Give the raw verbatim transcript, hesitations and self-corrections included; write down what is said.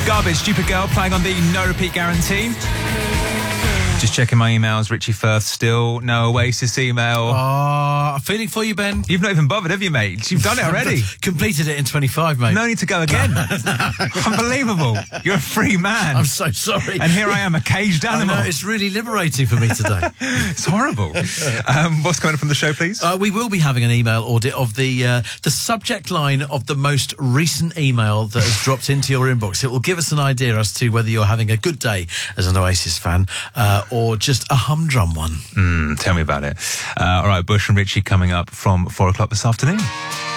Garbage, Stupid Girl, playing on the no repeat guarantee. Just checking my emails. Richie Firth, still no Oasis email. Oh, feeling for you, Ben. You've not even bothered, have you, mate? You've done it already. Completed it in twenty-five, mate. No need to go again. Unbelievable. You're a free man. I'm so sorry. And here I am, a caged animal. I know, it's really liberating for me today. It's horrible. Um, what's coming up from the show, please? Uh, we will be having an email audit of the uh, the subject line of the most recent email that has dropped into your inbox. It will give us an idea as to whether you're having a good day as an Oasis fan uh, or just a humdrum one. Mm, tell me about it. Uh, all right, Bush and Richie coming up from four o'clock this afternoon.